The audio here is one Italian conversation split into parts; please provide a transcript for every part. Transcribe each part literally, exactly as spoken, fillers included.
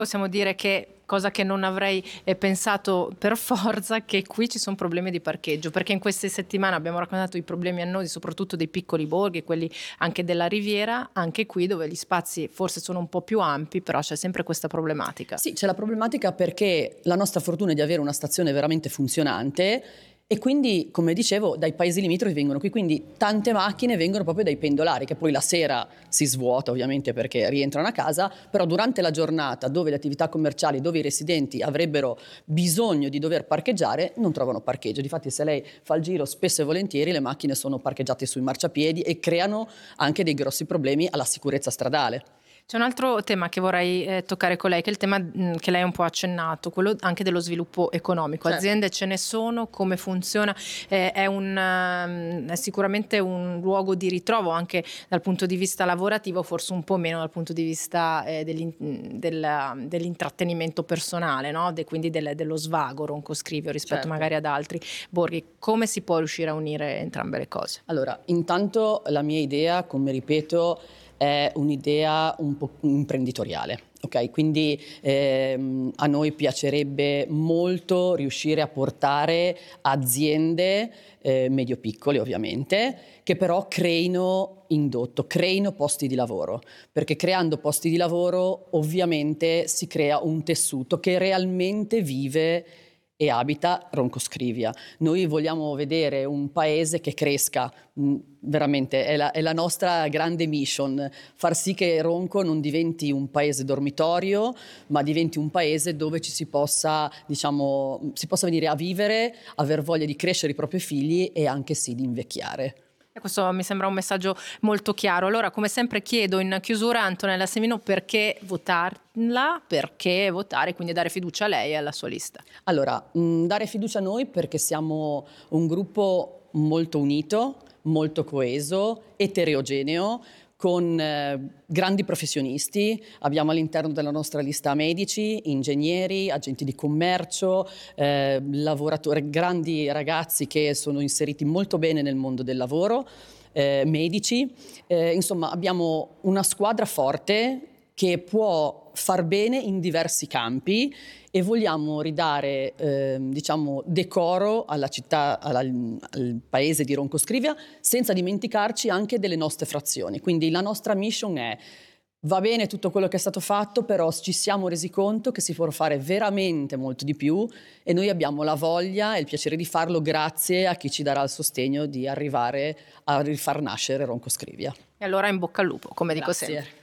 Possiamo dire che, cosa che non avrei eh, pensato per forza, che qui ci sono problemi di parcheggio, perché in queste settimane abbiamo raccontato i problemi annosi soprattutto dei piccoli borghi, quelli anche della riviera, anche qui dove gli spazi forse sono un po' più ampi, però c'è sempre questa problematica. Sì, c'è la problematica perché la nostra fortuna è di avere una stazione veramente funzionante e quindi, come dicevo, dai paesi limitrofi vengono qui, quindi tante macchine vengono proprio dai pendolari, che poi la sera si svuota ovviamente perché rientrano a casa, però durante la giornata, dove le attività commerciali, dove i residenti avrebbero bisogno di dover parcheggiare, non trovano parcheggio. Difatti, se lei fa il giro, spesso e volentieri le macchine sono parcheggiate sui marciapiedi e creano anche dei grossi problemi alla sicurezza stradale. C'è un altro tema che vorrei eh, toccare con lei, che è il tema mh, che lei ha un po' accennato, quello anche dello sviluppo economico. Certo. Aziende ce ne sono, come funziona? Eh, è, un, um, è sicuramente un luogo di ritrovo anche dal punto di vista lavorativo, forse un po' meno dal punto di vista eh, dell'in, del, dell'intrattenimento personale, no? De, quindi del, dello svago roncoscrivio rispetto Certo. magari ad altri borghi. Come si può riuscire a unire entrambe le cose? Allora, intanto la mia idea, come ripeto, è un'idea un po' imprenditoriale, ok? Quindi ehm, a noi piacerebbe molto riuscire a portare aziende eh, medio-piccole ovviamente, che però creino indotto, creino posti di lavoro, perché creando posti di lavoro ovviamente si crea un tessuto che realmente vive e abita Roncoscrivia. Noi vogliamo vedere un paese che cresca, mh, veramente è la, è la nostra grande mission, far sì che Ronco non diventi un paese dormitorio, ma diventi un paese dove ci si possa, diciamo, si possa venire a vivere, aver voglia di crescere i propri figli e anche sì di invecchiare. E questo mi sembra un messaggio molto chiaro. Allora, come sempre chiedo in chiusura, Antonella Semino, perché votarla, perché votare, quindi dare fiducia a lei e alla sua lista? Allora, mh, dare fiducia a noi perché siamo un gruppo molto unito, molto coeso, eterogeneo, con eh, grandi professionisti. Abbiamo all'interno della nostra lista medici, ingegneri, agenti di commercio, eh, lavoratori, grandi ragazzi che sono inseriti molto bene nel mondo del lavoro, eh, medici. Eh, insomma, abbiamo una squadra forte che può far bene in diversi campi e vogliamo ridare eh, diciamo decoro alla città, alla, al paese di Roncoscrivia, senza dimenticarci anche delle nostre frazioni. Quindi la nostra mission è: va bene tutto quello che è stato fatto, però ci siamo resi conto che si può fare veramente molto di più e noi abbiamo la voglia e il piacere di farlo grazie a chi ci darà il sostegno di arrivare a rifar nascere Roncoscrivia. E allora in bocca al lupo, come dico Grazie. sempre.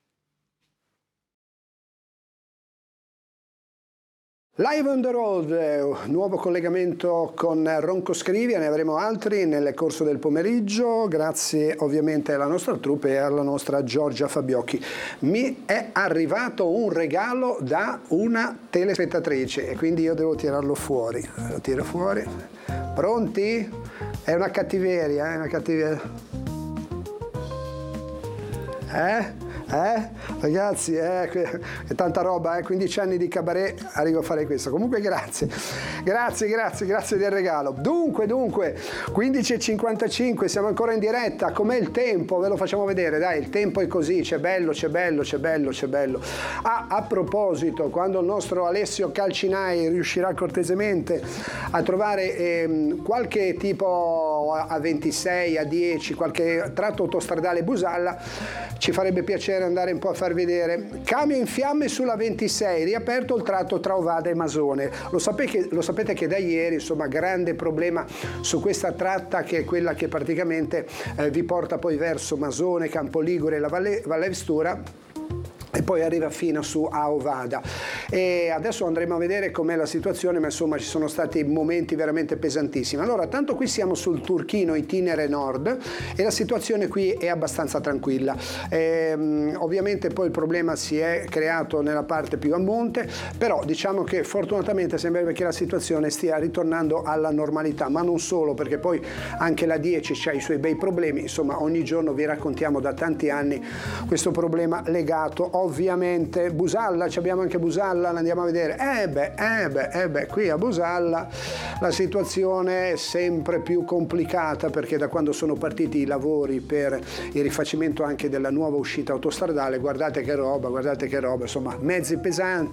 Live on the road, nuovo collegamento con Roncoscrivia, ne avremo altri nel corso del pomeriggio, grazie ovviamente alla nostra troupe e alla nostra Giorgia Fabiocchi. Mi è arrivato un regalo da una telespettatrice e quindi io devo tirarlo fuori. Lo tiro fuori. Pronti? È una cattiveria, è una cattiveria. Eh? Eh? Ragazzi, eh, è tanta roba, eh? quindici anni di cabaret, arrivo a fare questo. Comunque grazie, grazie, grazie, grazie del regalo. Dunque, dunque, quindici e cinquantacinque, siamo ancora in diretta. Com'è il tempo? Ve lo facciamo vedere, dai, il tempo è così, c'è bello, c'è bello, c'è bello, c'è bello. Ah, a proposito, quando il nostro Alessio Calcinai riuscirà cortesemente a trovare ehm, qualche tipo A ventisei, A dieci, qualche tratto autostradale Busalla, ci farebbe piacere andare un po' a far vedere. Camion in fiamme sulla ventisei, riaperto il tratto tra Ovada e Masone. Lo sapete, lo sapete che da ieri, insomma, grande problema su questa tratta, che è quella che praticamente eh, vi porta poi verso Masone, Campoligure e la Valle, Valle Stura, e poi arriva fino su a Ovada. E adesso andremo a vedere com'è la situazione, ma insomma ci sono stati momenti veramente pesantissimi. Allora, tanto qui siamo sul Turchino Itinere Nord e la situazione qui è abbastanza tranquilla. E, ovviamente poi il problema si è creato nella parte più a monte, però diciamo che fortunatamente sembra che la situazione stia ritornando alla normalità, ma non solo, perché poi anche la dieci ha i suoi bei problemi. Insomma, ogni giorno vi raccontiamo da tanti anni questo problema legato ovviamente. Busalla, abbiamo anche Busalla, andiamo a vedere. Eh beh, eh beh, eh beh, qui a Busalla la situazione è sempre più complicata, perché da quando sono partiti i lavori per il rifacimento anche della nuova uscita autostradale, guardate che roba, guardate che roba, insomma, mezzi pesanti,